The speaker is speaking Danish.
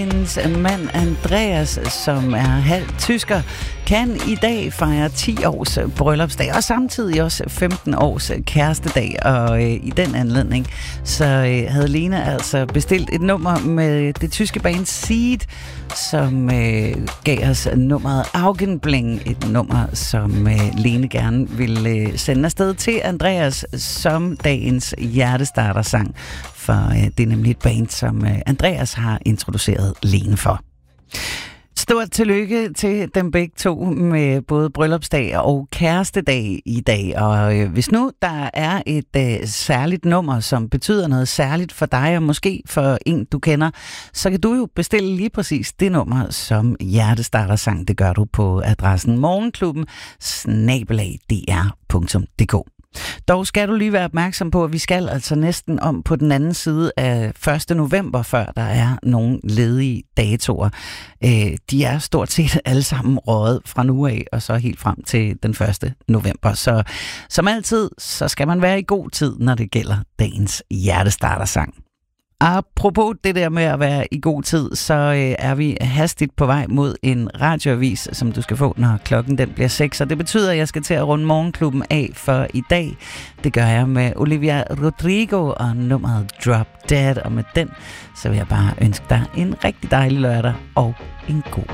Hendes mand Andreas, som er halv tysker, kan i dag fejre 10 års bryllupsdag, og samtidig også 15 års kærestedag. Og i den anledning, så havde Lene altså bestilt et nummer med det tyske band Seed, som gav os nummeret Augenbling, et nummer, som Lene gerne ville sende afsted til Andreas som dagens hjertestartersang. For det er nemlig et band, som Andreas har introduceret Lene for. Stort tillykke til dem begge to med både bryllupsdag og kærestedag i dag. Og hvis nu der er et særligt nummer, som betyder noget særligt for dig, og måske for en, du kender, så kan du jo bestille lige præcis det nummer som hjertestartersang. Det gør du på adressen morgenklubben@dr.dk. Dog skal du lige være opmærksom på, at vi skal altså næsten om på den anden side af 1. november, før der er nogle ledige datoer. De er stort set alle sammen røget fra nu af, og så helt frem til den 1. november. Så som altid, så skal man være i god tid, når det gælder dagens hjertestartersang. Apropos det der med at være i god tid, så er vi hastigt på vej mod en radioavis, som du skal få, når klokken den bliver 6. Og det betyder, at jeg skal til at runde morgenklubben af for i dag. Det gør jeg med Olivia Rodrigo og nummeret Drop Dead. Og med den, så vil jeg bare ønske dig en rigtig dejlig lørdag og en god